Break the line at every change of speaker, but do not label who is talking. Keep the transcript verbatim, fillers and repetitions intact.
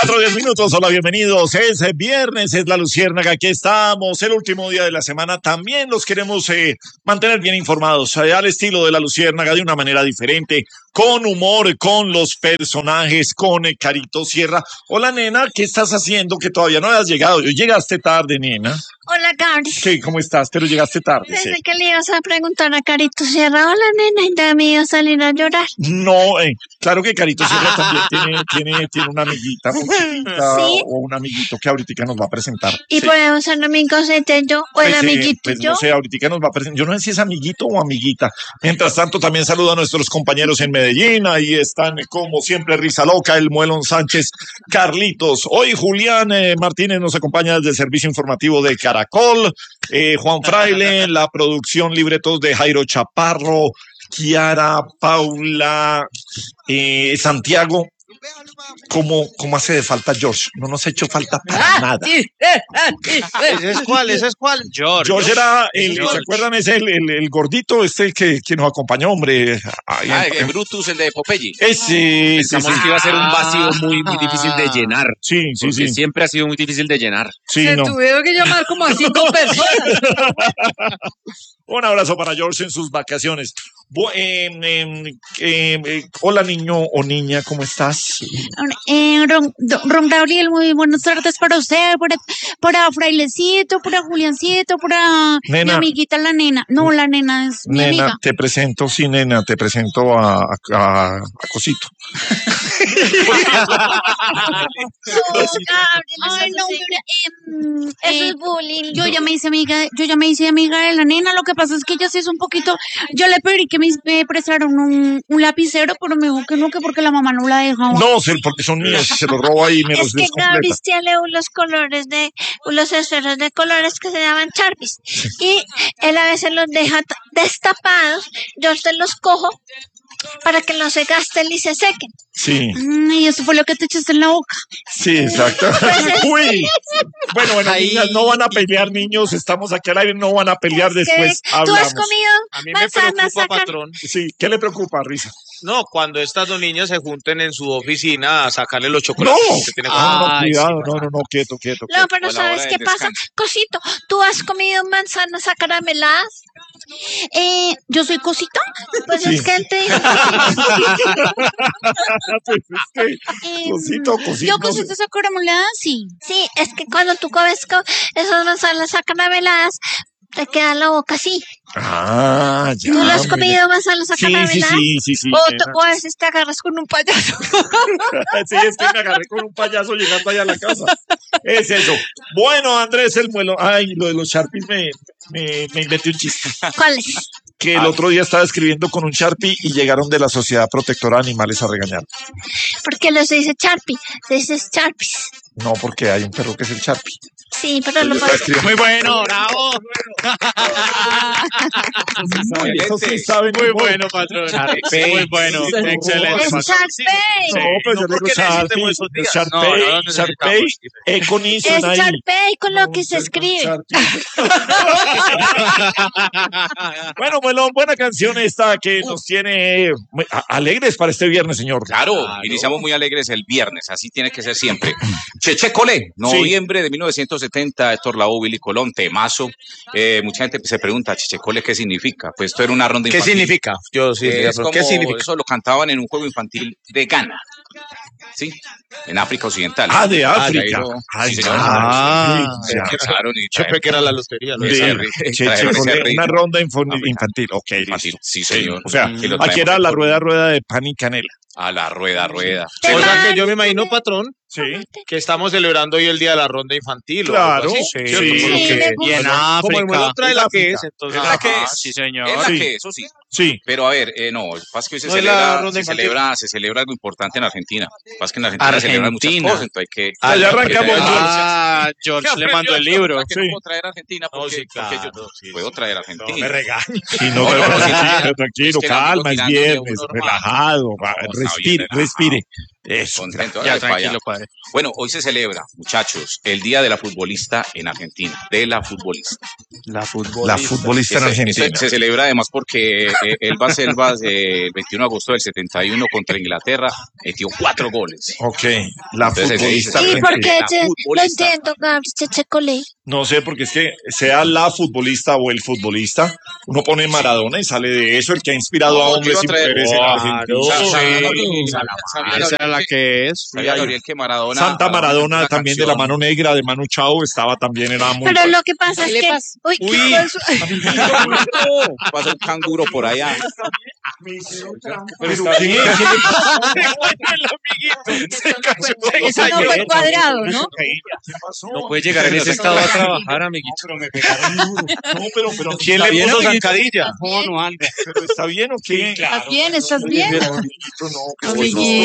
cuatro, diez minutos, hola, bienvenidos. Es viernes, es la Luciérnaga, aquí estamos, el último día de la semana. También los queremos eh, mantener bien informados, eh, al estilo de la Luciérnaga, de una manera diferente, con humor, con los personajes, con eh, Carito Sierra. Hola, nena, ¿qué estás haciendo? Que todavía no has llegado. Llegaste tarde, nena.
Hola, Cari.
Sí, ¿cómo estás? Pero llegaste tarde.
Pensé
Sí.
que le ibas a preguntar a Carito Sierra, hola, nena, y también iba a salir a llorar.
No, eh, claro que Carito Sierra también tiene, tiene, tiene una amiguita, muy chiquita,
¿Sí?
o un amiguito que ahorita nos va a presentar.
Y
Sí.
podemos ser amigos entre yo o el
Pues, eh,
amiguito
pues
y yo.
no sé, ahorita nos va a presentar. Yo no sé si es amiguito o amiguita. Mientras tanto, también saludo a nuestros compañeros en Medellín. Ahí están, como siempre, Risa Loca, el Muelón Sánchez, Carlitos. Hoy Julián eh, Martínez nos acompaña desde el servicio informativo de Caracol. Eh, Juan Fraile, la producción, libretos de Jairo Chaparro, Kiara, Paula, eh, Santiago. ¿Cómo, ¿Cómo hace de falta George? No nos ha hecho falta para nada.
¿Ese es cuál? ¿Ese es cuál?
George.
George era el,
George.
¿se acuerdan? Es el, el, el gordito, este que, que nos acompañó, hombre. Ahí
Ah,
en-
el Brutus, el de Popeye.
Ese, sí, sí,
Pensamos que iba a ser un vacío muy, muy difícil de llenar.
sí, sí,
Porque
sí,
siempre ha sido muy difícil de llenar.
sí,
Se
no.
tuvieron que llamar como a cinco personas.
Un abrazo para George en sus vacaciones. Bu- eh, eh, eh, eh, hola, niño o niña, ¿cómo estás?
Eh, Ron, do- Ron Gabriel, muy buenas tardes para usted, para, para Frailecito, para Juliancito, para mi
Nena.
amiguita la nena. No, la nena es mi
Nena,
amiga.
te presento, sí, nena, te presento a, a, a- a Cosito.
Ay, no, mira, em,
Eso
eh,
es bullying.
yo ya me hice amiga, yo ya me hice amiga de la nena, lo que pasa es que ella sí es un poquito, yo le pedí que me, me prestaron un, un lapicero, pero me dijo que no, que porque la mamá no la dejaba.
No, se- porque son míos, se los robo ahí y me los
Es que
descompleta.
Gaby tiene unos colores de, unos esferos de colores que se llaman Sharpies. Y él a veces los deja t- destapados, yo te los cojo para que no se gasten y se sequen.
Sí,
Mm, y eso fue lo que te echaste en la boca.
sí, exacto. Uy. Bueno, bueno,
Ahí-
niñas, no van a pelear, niños, estamos aquí al aire, no van a pelear
Que
después.
tú
Hablamos.
has comido
A mí me
manzanas,
preocupa,
sacan-
patrón.
Sí, ¿qué le preocupa, Risa?
No, cuando estas dos niñas se junten en su oficina a sacarle los chocolates.
No.
que tiene
No,
que-
no,
Ay,
cuidado,
sí,
no, no, no, quieto, quieto.
No,
quieto.
pero
a la
¿sabes
hora
qué
del
pasa?
descanso.
Cosito, ¿tú has comido manzanas acarameladas? Eh, ¿yo soy Cosito? Pues
Sí.
es que él te dijo
Pues es que,
Em,
cosito, cosito.
Yo cositas acarameladas, sí. Sí, es que cuando tú comes co- esas manzanas acarameladas, te queda la boca así.
Ah, ya.
¿Tú lo has
mire.
comido manzanas
Sí, sí,
acarameladas?
sí, sí, sí.
O,
nena.
te- o a veces te agarras con un payaso.
Sí, es que me agarré con un payaso llegando allá a la casa. Es eso. Bueno, Andrés, el muelo. Ay, lo de los Sharpies me, me, me inventé un chiste.
¿Cuál es?
Que el otro día estaba escribiendo con un Sharpie y llegaron de la Sociedad Protectora de Animales a regañar.
Porque lo se dice Sharpie, se dice Sharpies.
No, porque hay un perro que es el Sharpie.
Sí, pero lo
Yo estaba
puedes...
escribiendo.
Muy bueno, bravo.
Eso sí saben.
Muy
humor.
bueno, patrón. Muy bueno.
Sí, sí,
Excelente,
Es
patrón.
Sharpie.
No, pues yo le digo
porque
Sharpie.
necesitemos esos días.
Sharpie,
No, no, no
Sharpie,
necesitamos.
eh, con I
Es
suena ahí.
Sharpie con lo
No,
que se escribe.
Sharpie. Bueno, Melón, buena canción esta que nos tiene muy a- alegres para este viernes, señor.
Claro, iniciamos muy alegres el viernes, así tiene que ser siempre. Cheche Colé, noviembre de mil novecientos setenta, Héctor Lavoe, Willy Colón, temazo. Eh, mucha gente se pregunta, Cheche Colé, ¿qué significa? Pues esto era una ronda
¿Qué
infantil.
significa? Yo sí,
Eh, es
pero
como,
¿qué significa?
eso lo cantaban en un juego infantil de Ghana, ¿sí? En África Occidental.
Ah, de
Ah,
África.
de ahí lo-
Ay,
sí, señor.
Ah,
sí,
Se
ya.
empezaron y
Yo pensé que era la lotería. ¿no?
De-
ese
de-
ri-
che-
traer
che-
ese
con
ritmo.
una ronda info-
África.
infantil. Ok,
Infantil,
listo.
sí, señor.
O sea,
Aquí lo
aquí
traemos
era
en
la
forma.
rueda, rueda de pan y canela.
A la rueda, rueda.
Te
O sea
van-
que yo me imagino, patrón,
Sí.
que estamos celebrando hoy el día de la ronda infantil. o
Claro,
algo así,
sí,
¿cierto?
sí,
Por lo
sí,
que-
le
Y en
Como el muelo
África.
trae
En
la
África.
que es, entonces.
Es la
ajá.
que
Ah,
es.
sí, señor.
Es la
Sí.
que es, eso sí.
Sí.
Pero a ver, eh, no, pasa que hoy se
No es la
celebra,
ronda
se
infantil.
celebra, se celebra algo importante en Argentina. Pasa que en Argentina, se celebran muchas
Argentina.
cosas, entonces hay que.
Ah, ya arrancamos,
hay que-
Ah, George le mandó el libro.
¿Para qué no
Sí.
puedo traer a Argentina?
No,
Porque,
sí,
porque yo
claro, sí,
puedo
sí.
traer a
No me
Argentina.
regañes.
Sí, no,
No,
pero-
no, no, sí,
tranquilo, tranquilo,
es que el amigo
calma, es
tirándole a
viernes,
uno, hermano.
relajado, va,
No, está
respire,
bien,
respire. Eso.
Contento.
Ya,
hágale pa' allá.
tranquilo, padre.
Bueno, hoy se celebra, muchachos, el Día de la Futbolista en Argentina. De la futbolista.
La fútbol.
La futbolista en
Ese- ese
Argentina.
se celebra además porque eh, Elba Selva, eh, el veintiuno de agosto del setenta y uno contra Inglaterra, metió cuatro goles.
Ok, la
Entonces,
futbolista.
ese
¿Y por qué?
la
Che- No
futbolista.
entiendo, Gabriel Chechecole.
No sé, porque es que sea la futbolista o el futbolista, uno pone Maradona y sale de eso, el que ha inspirado a
No,
hombres
yo
y
iba a traer-
mujeres en
Claro,
Argentina.
sí.
Esa era la que es.
Sabía Gabriel que Maradona.
Santa Maradona
una
también de la
canción.
mano negra de Manu Chao estaba también, era muy...
Pero lo que pasa es
¿Qué le
que.
pasa?
Uy, ¿qué
Uy.
pasó?
Pasa un canguro por allá.
Pero está bien, ¿qué le pasó? Se cayó.
Eso no fue cuadrado, ¿no?
¿Qué pasó?
No puede llegar en ese estado a trabajar, amiguito.
Pero me pegaron duro. No, pero, pero ¿quién
¿Está
le
bien,
puso
amiguito?
zancadilla?
No, no, algo.
¿Pero está bien o qué?
¿Estás bien? ¿Estás bien?
Pero, amiguito, no, qué
Amiguito.
bueno.